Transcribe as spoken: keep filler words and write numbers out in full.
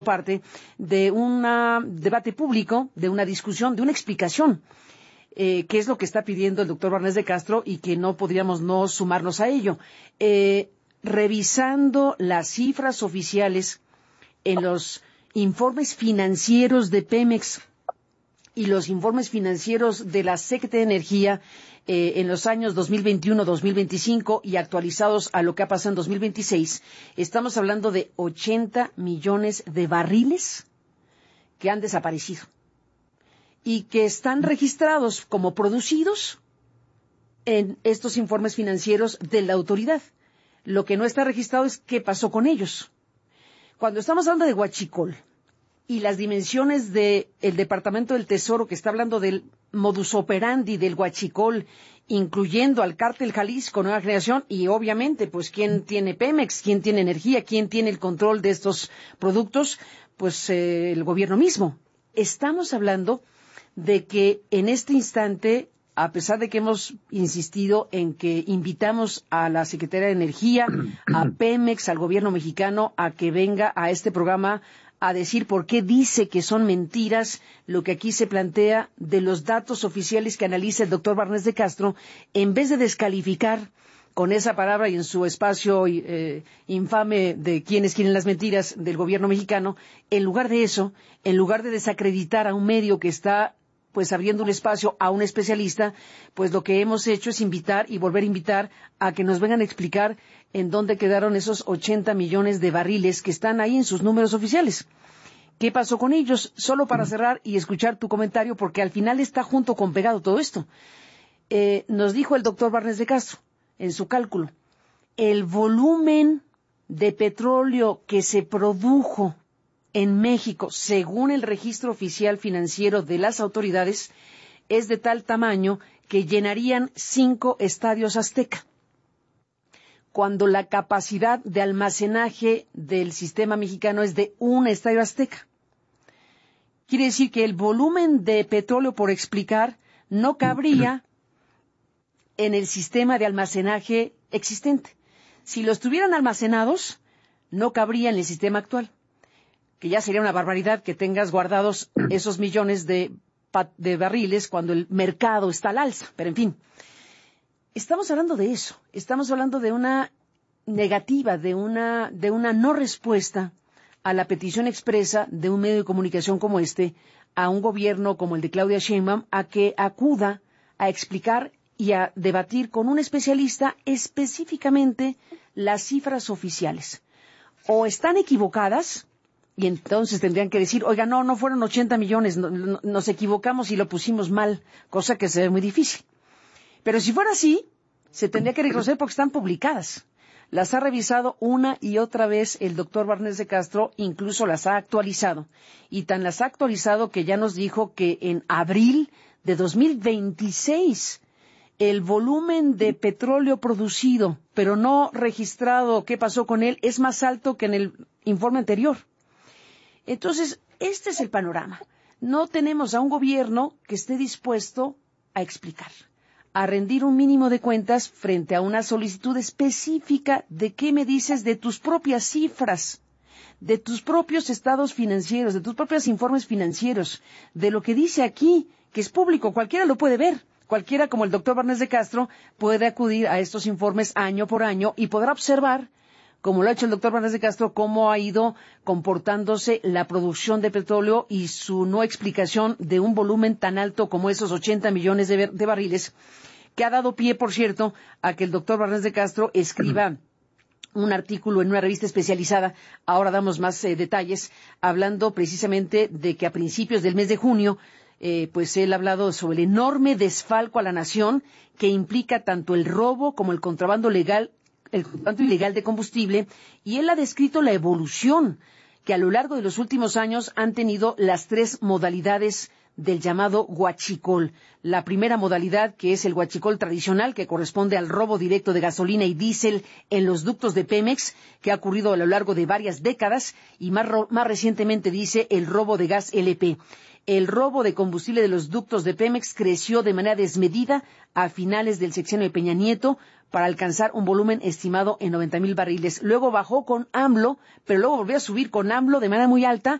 parte de un debate público, de una discusión, de una explicación, eh, que es lo que está pidiendo el doctor Barnés de Castro y que no podríamos no sumarnos a ello. Eh, revisando las cifras oficiales en los informes financieros de Pemex y los informes financieros de la Secretaría de Energía eh, en los años dos mil veintiuno, dos mil veinticinco y actualizados a lo que ha pasado en dos mil veintiséis, estamos hablando de ochenta millones de barriles que han desaparecido y que están registrados como producidos en estos informes financieros de la autoridad. Lo que no está registrado es qué pasó con ellos. Cuando estamos hablando de Huachicol y las dimensiones del Departamento del Tesoro, que está hablando del modus operandi del Huachicol, incluyendo al Cártel Jalisco Nueva Generación, y obviamente, pues, ¿quién tiene Pemex? ¿Quién tiene energía? ¿Quién tiene el control de estos productos? Pues eh, el gobierno mismo. Estamos hablando de que en este instante, a pesar de que hemos insistido en que invitamos a la Secretaría de Energía, a Pemex, al gobierno mexicano, a que venga a este programa a decir por qué dice que son mentiras lo que aquí se plantea de los datos oficiales que analiza el doctor Barnés de Castro, en vez de descalificar con esa palabra y en su espacio eh, infame de quienes quieren las mentiras del gobierno mexicano, en lugar de eso, en lugar de desacreditar a un medio que está pues abriendo un espacio a un especialista, pues lo que hemos hecho es invitar y volver a invitar a que nos vengan a explicar en dónde quedaron esos ochenta millones de barriles que están ahí en sus números oficiales. ¿Qué pasó con ellos? Solo para cerrar y escuchar tu comentario, porque al final está junto con pegado todo esto. Eh, nos dijo el doctor Barnés de Castro, en su cálculo, el volumen de petróleo que se produjo en México, según el registro oficial financiero de las autoridades, es de tal tamaño que llenarían cinco estadios Azteca, cuando la capacidad de almacenaje del sistema mexicano es de un estadio Azteca. Quiere decir que el volumen de petróleo por explicar no cabría en el sistema de almacenaje existente. Si los tuvieran almacenados, no cabría en el sistema actual, que ya sería una barbaridad que tengas guardados esos millones de, de barriles cuando el mercado está al alza. Pero, en fin, estamos hablando de eso. Estamos hablando de una negativa, de una, de una no respuesta a la petición expresa de un medio de comunicación como este, a un gobierno como el de Claudia Sheinbaum, a que acuda a explicar y a debatir con un especialista específicamente las cifras oficiales. O están equivocadas, y entonces tendrían que decir, oiga, no, no fueron ochenta millones, no, no, nos equivocamos y lo pusimos mal, cosa que se ve muy difícil. Pero si fuera así, se tendría que reconocer porque están publicadas. Las ha revisado una y otra vez el doctor Barnés de Castro, incluso las ha actualizado. Y tan las ha actualizado que ya nos dijo que en abril de dos mil veintiséis el volumen de petróleo producido, pero no registrado qué pasó con él, es más alto que en el informe anterior. Entonces, este es el panorama. No tenemos a un gobierno que esté dispuesto a explicar, a rendir un mínimo de cuentas frente a una solicitud específica de qué me dices de tus propias cifras, de tus propios estados financieros, de tus propios informes financieros, de lo que dice aquí, que es público, cualquiera lo puede ver. Cualquiera, como el doctor Barnés de Castro, puede acudir a estos informes año por año y podrá observar, como lo ha hecho el doctor Barnés de Castro, cómo ha ido comportándose la producción de petróleo y su no explicación de un volumen tan alto como esos ochenta millones de, de barriles, que ha dado pie, por cierto, a que el doctor Barnés de Castro escriba un artículo en una revista especializada, ahora damos más eh, detalles, hablando precisamente de que a principios del mes de junio, eh, pues él ha hablado sobre el enorme desfalco a la nación que implica tanto el robo como el contrabando legal, el contrabando ilegal de combustible, y él ha descrito la evolución que a lo largo de los últimos años han tenido las tres modalidades del llamado huachicol. La primera modalidad, que es el huachicol tradicional, que corresponde al robo directo de gasolina y diésel en los ductos de Pemex, que ha ocurrido a lo largo de varias décadas, y más, más recientemente dice el robo de gas L P. El robo de combustible de los ductos de Pemex creció de manera desmedida a finales del sexenio de Peña Nieto para alcanzar un volumen estimado en noventa mil barriles. Luego bajó con AMLO, pero luego volvió a subir con AMLO de manera muy alta